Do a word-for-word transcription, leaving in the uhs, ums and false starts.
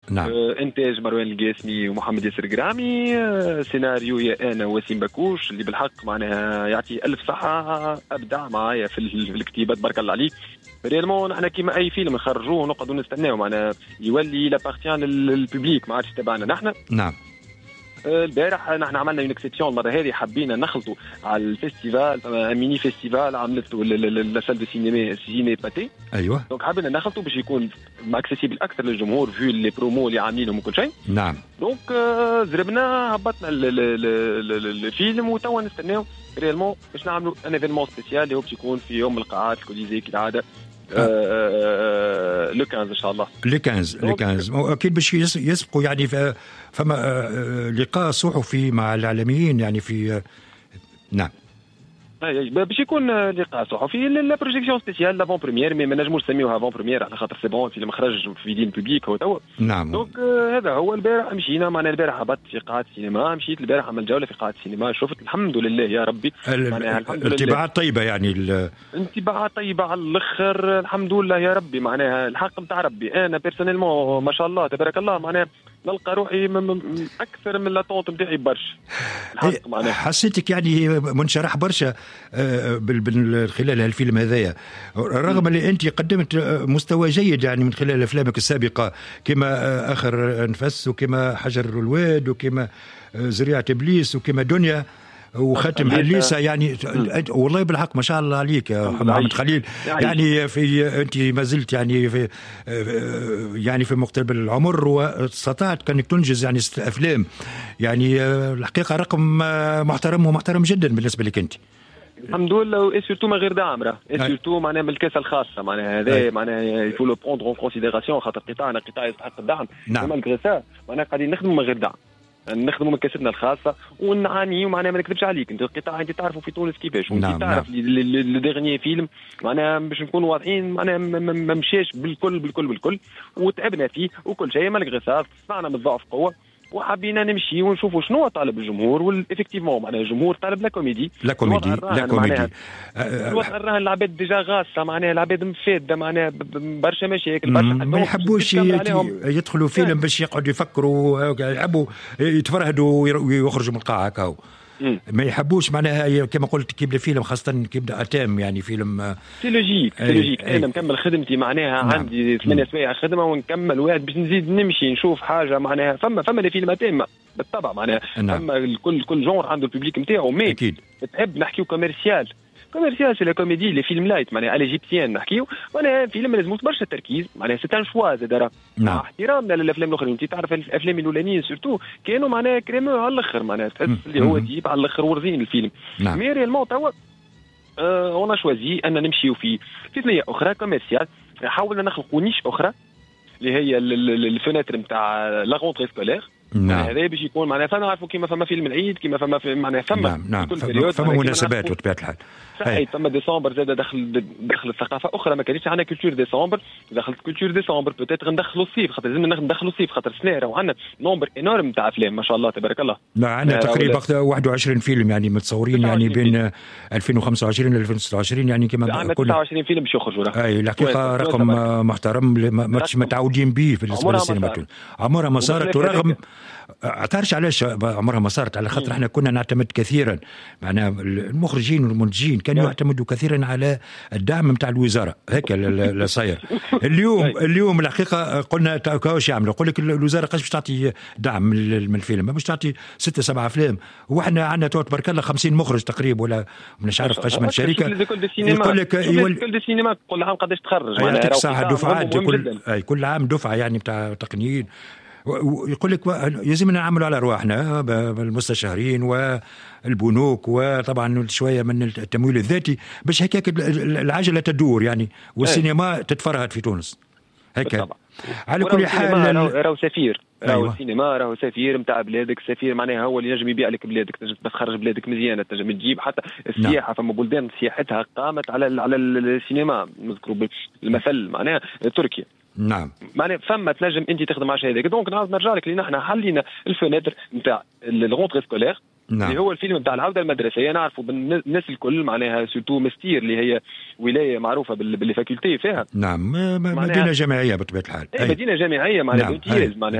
نعم. آه انتاج مروان القاسمي ومحمد ياسر قرامي. آه سيناريو يا انا وسيم باكوش اللي بالحق معناها يعطي الف صحه، ابدع معايا في الكتيبه تبارك الله عليه. ريالمون احنا كيما اي فيلم نخرجوه نقعدوا نستناو معناها يولي لابارتيان للبوبليك ما عادش تبعنا نحن. نعم. البارح نحن عملنا اون اكسبسيون المره هذه، حبينا نخلطوا على الفيستيفال ميني فيستيفال عملته لا سال دو سينما سيني باتي. ايوه. دونك حبينا نخلطوا باش يكون اكسيسيبل اكثر للجمهور في لي برومو اللي عاملينهم وكل شيء. نعم. دونك زربنا هبطنا الفيلم وتوا نستناو ريالمون باش نعملوا ان ايفينمون سبيسيال اللي هو باش يكون في يوم القاعات الكوليزي كالعاده لو خمسة ان شاء الله. لو خمسة لو خمسة اكيد باش يسبقوا يعني فما لقاء صحفي مع الاعلاميين يعني في. نعم. اي باش يكون لقاء صحفي لا بروجيكسيون سبيسيال لافون بريمير، مي ما نجموش نسميوها افون بريمير على خاطر سي بون فيلم خرج في دين بوبليك هو توا. نعم. دونك هذا هو. البارح مشينا معنا، البارح هبطت في قاعات السينما، مشيت البارح عمل جوله في قاعات السينما، شفت الحمد لله يا ربي معناها الانطباعات طيبه يعني انطباعات طيبه على الاخر الحمد لله يا ربي. معناها الحق نتاع ربي انا بيرسونيلمون ما شاء الله تبارك الله معناها نلقى روحي اكثر من لاطونت نتاعي برشا. الحق معناها حسيتك يعني منشرح برشا من خلال هالفيلم هذايا، رغم اللي انت قدمت مستوى جيد يعني من خلال افلامك السابقه كما اخر انفس وكما حجر الواد وكما زريعه ابليس وكما دنيا وختم هليسة يعني. والله بالحق ما شاء الله عليك يا محمد خليل. يعني في انت ما زلت يعني في يعني في مقتبل العمر واستطعت كانك تنجز يعني ست افلام، يعني الحقيقه رقم محترم ومحترم جدا بالنسبه لك انت. الحمد لله. و سورتو ما غير دعم راه سورتو معناها من الكاسه الخاصه معناها هذا معناها يفو لو بروندر اون كونسيديراسيون خاطر قطاعنا قطاع يستحق الدعم. نعم. مالغري سا معناها قاعدين نخدموا من غير دعم، نخدموا من كاستنا الخاصه ونعاني ومعناها ما نكذبش عليك. انت القطاع انت تعرفوا في تونس كيفاش وانت نعم. تعرف لو ديرني فيلم معناها باش نكونوا واضحين معناها ما مشاش بالكل بالكل بالكل وتعبنا فيه وكل شيء. مالغري سا صنعنا من الضعف قوه وحبينا نمشي ونشوفوا شنو طالب الجمهور. والافكتيفمون معناها الجمهور طالب لا كوميدي لا كوميدي لا كوميدي الوضع الراهن العباد ديجا غاصه معناها العباد مفاده معناها برشا مشاكل برشا ما يحبوش يدخلوا فيلم باش يقعدوا يفكروا يلعبوا يتفرهدوا ويخرجوا من القاعه هكا. ما يحبوش معناها كما قلت كيبدا فيلم خاصه كيبدا اتام يعني فيلم سي لوجيك سي لوجيك. انا مكمل خدمتي معناها نعم. عندي ثمانية سوايع خدمه ونكمل واحد باش نزيد نمشي نشوف حاجه معناها فما فما لي فيلم اتام بالطبع معناها نعم. فما الكل كل جونر عنده الببليك نتاعو مي اكيد تحب نحكيو كوميرسيال كوميرسيال سي لا كوميدي لي فيلم لايت معناها الايجيبسيان نحكيو معناها فيلم لازم برشا تركيز معناها سي ان شوا زاد راه نعم. احترامنا للافلام الاخرين. انت تعرف الافلام الاولانيين سورتو كانوا معناها كريمو على الاخر معناها تحس اللي هو تجيب على الاخر ورزين الفيلم. نعم. مي ريالمون توا اون شوازي ان نمشيو في في ثنيه اخرى كوميرسيال. حاولنا نخلقوا نيش اخرى اللي هي الفناتر نتاع لا رونتري سكولير. نعم. هذا باش يكون معناها فما نعرفوا كيما فما فيلم العيد كيما فما معناها فما نعم. نعم. فما, فما مناسبات بطبيعه الحال. صحيح. فما ديسمبر زاد دخل دخل الثقافه اخرى ما كانتش عندنا كولتور ديسمبر دخلت كولتور ديسمبر بوتيتر ندخلوا الصيف خاطر لازم ندخلوا الصيف خاطر سنه راهو عندنا نومبر انورم تاع افلام ما شاء الله تبارك الله. لا عندنا تقريبا واحد وعشرين فيلم يعني متصورين يعني بين ألفين وخمسة وعشرين و ألفين وستة وعشرين يعني كما عندنا تسعة وعشرين فيلم باش يخرجوا. اي الحقيقه رقم محترم مش متعودين به بالنسبه للسينما. عمرها ما صارت ورغم اعترش علاش عمرها ما صارت على خاطر احنا كنا نعتمد كثيرا معناها المخرجين والمنتجين كانوا يعتمدوا كثيرا على الدعم نتاع الوزاره هكا لا صاير. اليوم اليوم الحقيقه قلنا كاوش يعملوا يقول لك الوزاره قاش باش تعطي دعم من الفيلم باش تعطي ستة سبعة افلام واحنا عندنا تبارك الله خمسين مخرج تقريبا ولا مش عارف قاش من شركه يقول لك كل السينما كل عام قداش تخرج يعطيك ساعه دفعات كل كل عام دفعه يعني نتاع تقنيين ويقول لك يلزمنا نعملوا على ارواحنا بالمستشارين والبنوك وطبعا شويه من التمويل الذاتي باش هكاك العجله تدور يعني والسينما تتفرهد في تونس هكا. على كل حال راهو سفير راهو السينما راهو سفير نتاع بلادك سفير معناها هو اللي ينجم يبيع لك بلادك تنجم تخرج بلادك مزيانه تنجم تجيب حتى السياحه. نعم. فما بلدان سياحتها قامت على على السينما نذكروا المثل معناها تركيا. نعم. معناها فما تنجم انت تخدم على شيء هذاك. دونك نعاود نرجع لك اللي نحن حلينا الفناتر نتاع الرونتري سكولير. نعم. اللي هو الفيلم نتاع العوده المدرسيه نعرفوا الناس الكل معناها سورتو مستير اللي هي ولايه معروفه بالفاكولتي فيها. نعم. مدينه جامعيه بطبيعه الحال. اي مدينه جامعيه معناها. نعم.